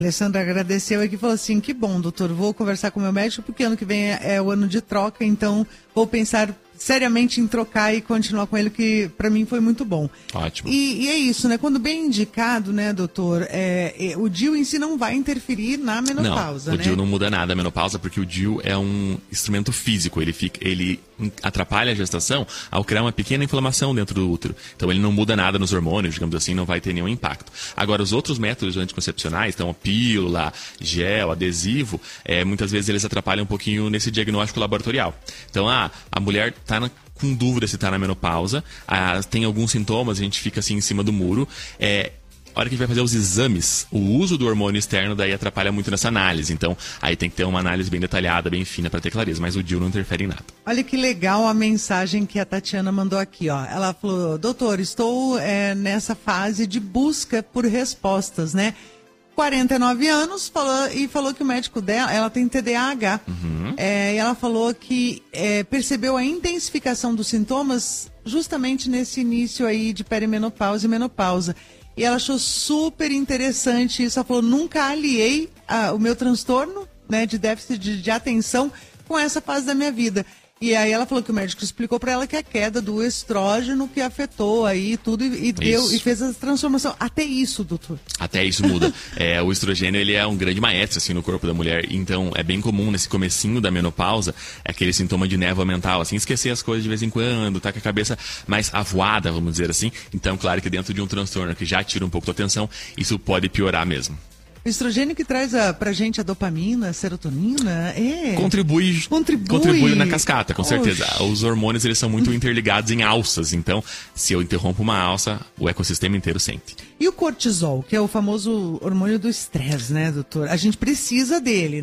Alessandra agradeceu aqui e falou assim, que bom, doutor, vou conversar com o meu médico porque ano que vem é o ano de troca, então vou pensar seriamente em trocar e continuar com ele, que para mim foi muito bom. Ótimo. E é isso, né? Quando bem indicado, né, doutor, o DIU em si não vai interferir na menopausa, não, né? O DIU não muda nada a menopausa, porque o DIU é um instrumento físico, ele atrapalha a gestação ao criar uma pequena inflamação dentro do útero. Então ele não muda nada nos hormônios, digamos assim, não vai ter nenhum impacto. Agora, os outros métodos anticoncepcionais, então a pílula, gel, adesivo, muitas vezes eles atrapalham um pouquinho nesse diagnóstico laboratorial. Então, a mulher está com dúvida se está na menopausa, tem alguns sintomas, a gente fica assim em cima do muro. A hora que a gente vai fazer os exames, o uso do hormônio externo daí atrapalha muito nessa análise. Então, aí tem que ter uma análise bem detalhada, bem fina para ter clareza. Mas o DIU não interfere em nada. Olha que legal a mensagem que a Tatiana mandou aqui, ó. Ela falou, doutor, estou nessa fase de busca por respostas, né? 49 anos, falou que o médico dela, ela tem TDAH. Uhum. E ela falou que percebeu a intensificação dos sintomas justamente nesse início aí de perimenopausa e menopausa. E ela achou super interessante isso. Ela falou, nunca aliei o meu transtorno, né, de déficit de atenção com essa fase da minha vida. E aí ela falou que o médico explicou para ela que a queda do estrógeno que afetou aí tudo e fez essa transformação. Até isso, doutor. Até isso muda. O estrogênio, ele é um grande maestro assim, no corpo da mulher. Então, é bem comum nesse comecinho da menopausa, aquele sintoma de névoa mental, assim, esquecer as coisas de vez em quando, tá com a cabeça mais avoada, vamos dizer assim. Então, claro que dentro de um transtorno que já tira um pouco da atenção, isso pode piorar mesmo. O estrogênio que traz pra gente a dopamina, a serotonina, Contribui na cascata, com certeza. Os hormônios, eles são muito interligados em alças. Então, se eu interrompo uma alça, o ecossistema inteiro sente. E o cortisol, que é o famoso hormônio do estresse, né, doutor? A gente precisa dele,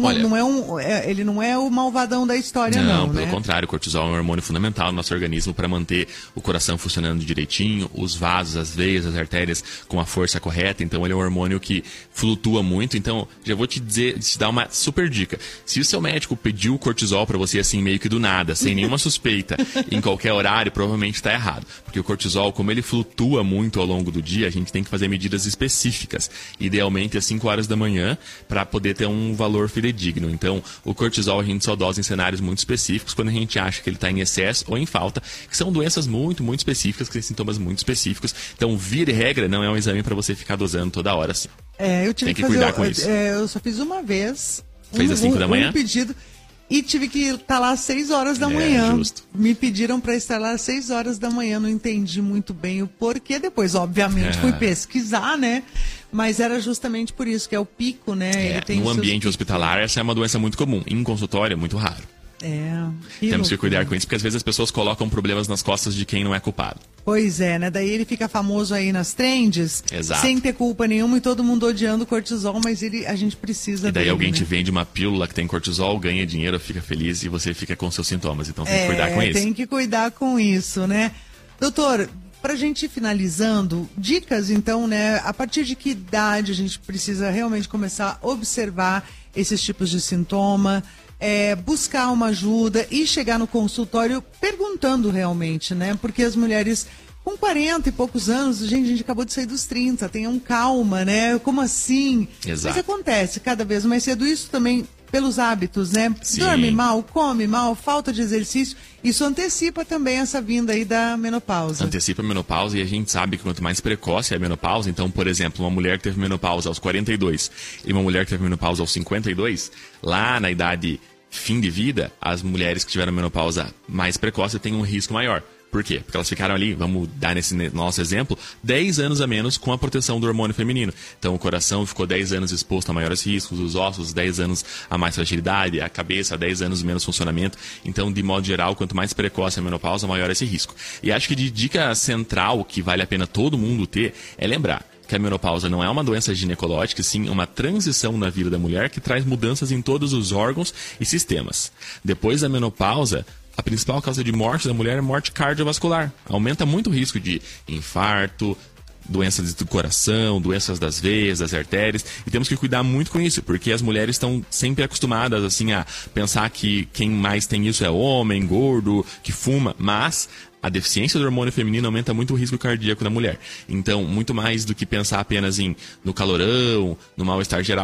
ele não é o malvadão da história, não, pelo né? contrário, o cortisol é um hormônio fundamental no nosso organismo para manter o coração funcionando direitinho, os vasos, as veias, as artérias com a força correta. Então, ele é um hormônio que flutua muito. Então, já vou te dar uma super dica. Se o seu médico pediu o cortisol para você assim, meio que do nada, sem nenhuma suspeita, em qualquer horário, provavelmente está errado. Porque o cortisol, como ele flutua muito ao longo do dia, a gente tem que fazer medidas específicas, idealmente às 5 horas da manhã, para poder ter um valor fidedigno. Então, o cortisol a gente só dosa em cenários muito específicos, quando a gente acha que ele está em excesso ou em falta, que são doenças muito, muito específicas, que têm sintomas muito específicos. Então, via de regra, não é um exame para você ficar dosando toda hora assim. Eu tive que cuidar com isso. Eu só fiz uma vez. Fez às 5 da manhã? Um pedido. E tive que estar lá às 6 horas da manhã. Justo. Me pediram para estar lá às 6 horas da manhã. Não entendi muito bem o porquê. Depois, obviamente, fui pesquisar, né? Mas era justamente por isso, que é o pico, né? Ele tem no ambiente hospitalar, essa é uma doença muito comum. Em consultório, é muito raro. Temos que cuidar com isso, porque às vezes as pessoas colocam problemas nas costas de quem não é culpado. Pois é, né? Daí ele fica famoso aí nas trends, Exato. Sem ter culpa nenhuma e todo mundo odiando o cortisol, mas a gente precisa E daí dele, alguém né? te vende uma pílula que tem cortisol, ganha dinheiro, fica feliz e você fica com seus sintomas. Então tem que cuidar com isso. Tem que cuidar com isso, né? Doutor, pra gente ir finalizando, dicas então, né? A partir de que idade a gente precisa realmente começar a observar esses tipos de sintoma? Buscar uma ajuda e chegar no consultório perguntando realmente, né? Porque as mulheres com 40 e poucos anos, a gente acabou de sair dos 30, tenham calma, né? Como assim? Exato. Mas acontece cada vez mais cedo, isso também pelos hábitos, né? Sim. Dorme mal, come mal, falta de exercício, isso antecipa também essa vinda aí da menopausa. Antecipa a menopausa e a gente sabe que quanto mais precoce é a menopausa, então, por exemplo, uma mulher que teve menopausa aos 42 e uma mulher que teve menopausa aos 52, lá na idade fim de vida, as mulheres que tiveram menopausa mais precoce têm um risco maior. Por quê? Porque elas ficaram ali, vamos dar nesse nosso exemplo, 10 anos a menos com a proteção do hormônio feminino. Então o coração ficou 10 anos exposto a maiores riscos, os ossos 10 anos a mais fragilidade, a cabeça 10 anos menos funcionamento. Então, de modo geral, quanto mais precoce a menopausa, maior esse risco. E acho que de dica central que vale a pena todo mundo ter é lembrar que a menopausa não é uma doença ginecológica, sim uma transição na vida da mulher que traz mudanças em todos os órgãos e sistemas. Depois da menopausa, a principal causa de morte da mulher é morte cardiovascular. Aumenta muito o risco de infarto, doenças do coração, doenças das veias, das artérias, e temos que cuidar muito com isso, porque as mulheres estão sempre acostumadas assim a pensar que quem mais tem isso é homem, gordo, que fuma, mas a deficiência do hormônio feminino aumenta muito o risco cardíaco da mulher. Então, muito mais do que pensar apenas no calorão, no mal-estar geral,